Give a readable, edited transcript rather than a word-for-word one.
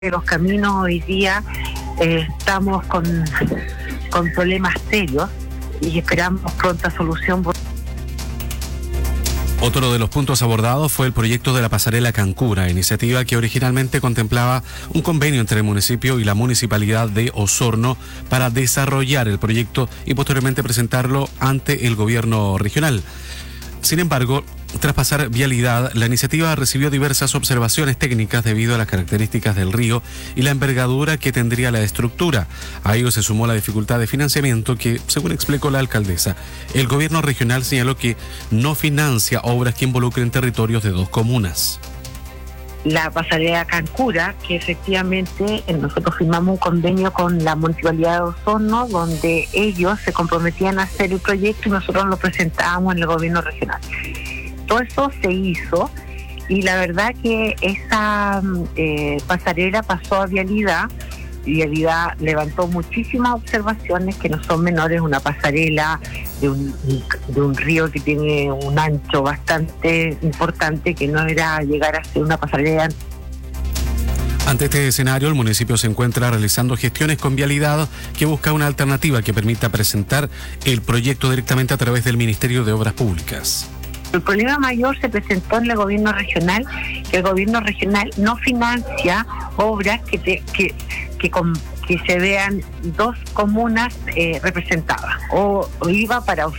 Los caminos hoy día estamos con problemas serios y esperamos pronta solución. Otro de los puntos abordados fue el proyecto de la pasarela Cancura, iniciativa que originalmente contemplaba un convenio entre el municipio y la municipalidad de Osorno para desarrollar el proyecto y posteriormente presentarlo ante el gobierno regional. Sin embargo, tras pasar vialidad, la iniciativa recibió diversas observaciones técnicas debido a las características del río y la envergadura que tendría la estructura. A ello se sumó la dificultad de financiamiento que, según explicó la alcaldesa, el gobierno regional señaló que no financia obras que involucren territorios de dos comunas. La pasarela Cancura, que efectivamente nosotros firmamos un convenio con la municipalidad de Osorno, donde ellos se comprometían a hacer el proyecto y nosotros lo presentábamos en el gobierno regional. Todo eso se hizo y la verdad que esa pasarela pasó a vialidad. Vialidad levantó muchísimas observaciones que no son menores, una pasarela de un río que tiene un ancho bastante importante, que no era llegar a ser una pasarela. Ante este escenario, el municipio se encuentra realizando gestiones con vialidad que busca una alternativa que permita presentar el proyecto directamente a través del Ministerio de Obras Públicas. El problema mayor se presentó en el gobierno regional, que el gobierno regional no financia obras que se vean dos comunas representadas, o iba para